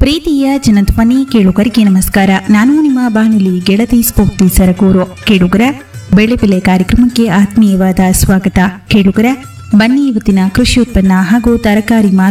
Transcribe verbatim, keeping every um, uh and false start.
ಪ್ರೀತಿಯ ಜನಧ್ವನಿ ಕೇಳುಗರಿಗೆ ನಮಸ್ಕಾರ. ನಾನು ನಿಮ್ಮ ಬಾನುಲಿ ಗೆಳತಿ ಸ್ಫೂರ್ತಿ ಸರಗೂರು. ಕೇಳುಗರ ಬೆಳೆ ಬೆಲೆ ಕಾರ್ಯಕ್ರಮಕ್ಕೆ ಆತ್ಮೀಯವಾದ ಸ್ವಾಗತ. ಕೇಳುಗರ ಬನ್ನಿ ಇವತ್ತಿನ ಕೃಷಿ ಉತ್ಪನ್ನ ಹಾಗೂ ತರಕಾರಿ